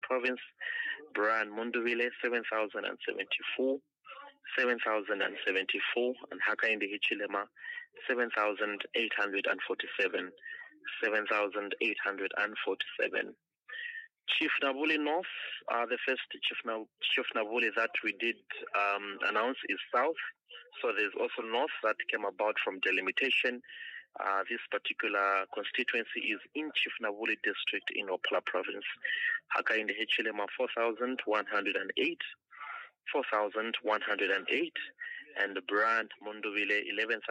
Province, Brian Munduvile 7,074, 7,074, and Hakainde Hichilema 7,847, 7,847. Chief Nabuli North, the first Chief Nabuli that we did announce is South. So there's also North that came about from delimitation. This particular constituency is in Chief Nabuli district in Opala Province. Hakainde Hichilema 4,108, 4,108, and Brand Munduvile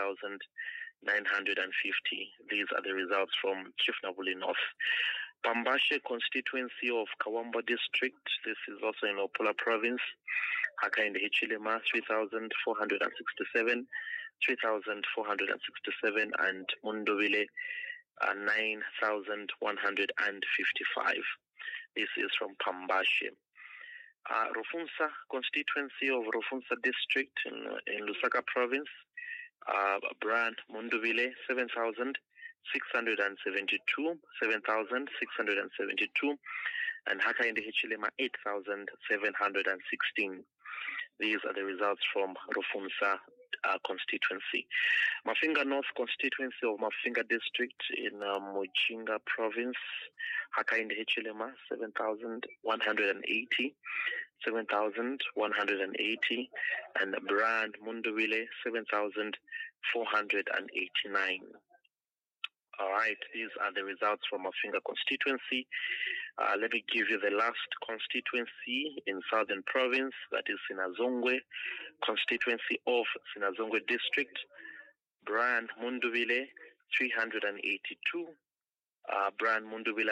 11,950. These are the results from Chief Nabuli North. Pambashe constituency of Kawambo district, this is also in Opala Province. Hakainde Hichilema 3,467, 3,467, and Munduvile 9,155. This is from Pambashe. Rufunsa constituency of Rufunsa district in Lusaka Province. Brand Munduvile 7,672, 7,672, and Hakainde Hichilema 8,716. These are the results from Rufunsa constituency. Mafinga North constituency of Mafinga district in Mujinga Province. Hakainde Hichilema 7,180, 7,180, and Brand Munduvile 7,489. All right, these are the results from Mafinga constituency. Let me give you the last constituency in Southern Province, that is Sinazongwe constituency of Sinazongwe district. Brian Munduvile 382, Brian Munduvile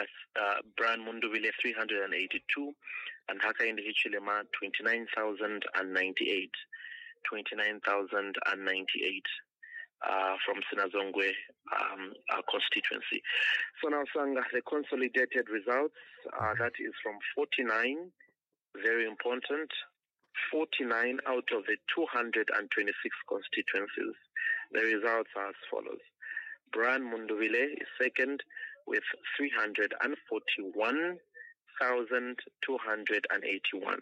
382, and Hakainde Hichilema 29,098, 29,098. From Sinazongwe constituency. So now, Sanga, the consolidated results, that is from 49, very important, 49 out of the 226 constituencies. The results are as follows. Brian Munduvile is second with 341,281,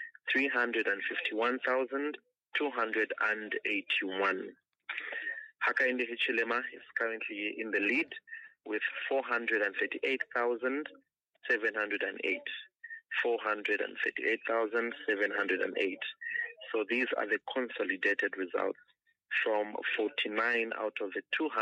351,281. Hakainde Hichilema is currently in the lead with 438,708. 438,708. So these are the consolidated results from 49 out of the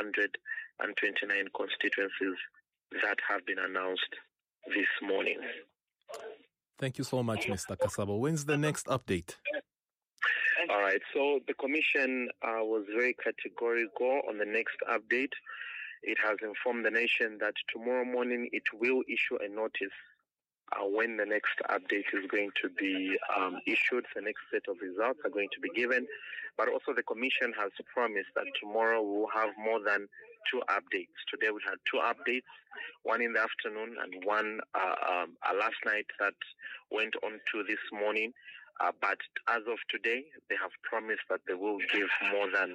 229 constituencies that have been announced this morning. Thank you so much, Mr. Kasabo. When's the next update? All right, so the Commission was very categorical on the next update. It has informed the nation that tomorrow morning it will issue a notice when the next update is going to be issued. The next set of results are going to be given. But also the Commission has promised that tomorrow we'll have more than 2 updates. Today we had 2 updates, one in the afternoon and one last night that went on to this morning. But as of today, they have promised that they will give more than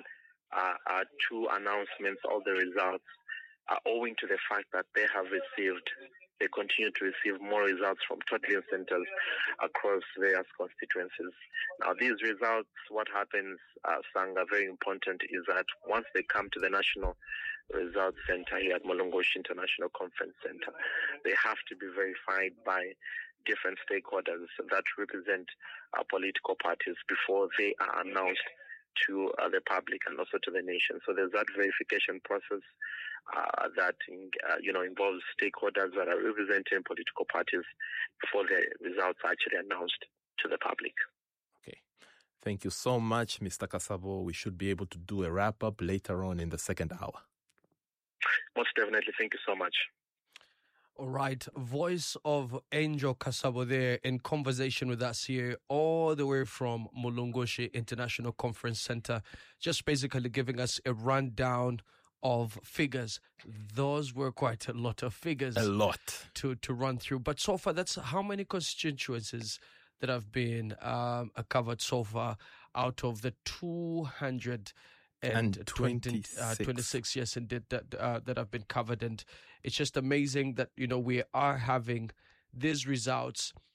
2 announcements of the results, owing to the fact that they continue to receive more results from totaling centers across various constituencies. Now, these results, what happens, Sanga, very important, is that once they come to the National Results Center here at Mulungushi International Conference Center, they have to be verified by different stakeholders that represent political parties before they are announced to the public and also to the nation. So there's that verification process that involves stakeholders that are representing political parties before the results are actually announced to the public. Okay. Thank you so much, Mr. Kasabo. We should be able to do a wrap-up later on in the second hour. Most definitely. Thank you so much. All right, voice of Angel Kasabo there in conversation with us here all the way from Mulungushi International Conference Center, just basically giving us a rundown of figures. Those were quite a lot of figures. A lot. To run through. But so far, that's how many constituencies that have been covered so far out of the 226, yes, indeed, that have been covered. And it's just amazing that, we are having these results